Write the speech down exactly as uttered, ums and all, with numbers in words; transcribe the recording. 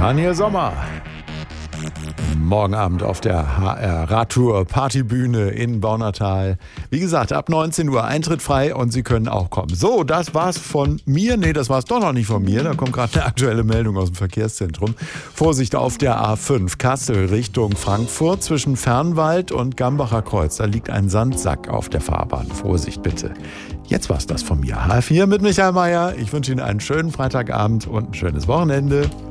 Daniel Sommer. Morgen Abend auf der H R Radtour Partybühne in Baunatal. Wie gesagt, ab neunzehn Uhr Eintritt frei und Sie können auch kommen. So, das war's von mir. Nee, das war's doch noch nicht von mir. Da kommt gerade eine aktuelle Meldung aus dem Verkehrszentrum. Vorsicht auf der A fünf Kassel Richtung Frankfurt zwischen Fernwald und Gambacher Kreuz. Da liegt ein Sandsack auf der Fahrbahn. Vorsicht bitte. Jetzt war's das von mir. H vier mit Michael Mayer. Ich wünsche Ihnen einen schönen Freitagabend und ein schönes Wochenende.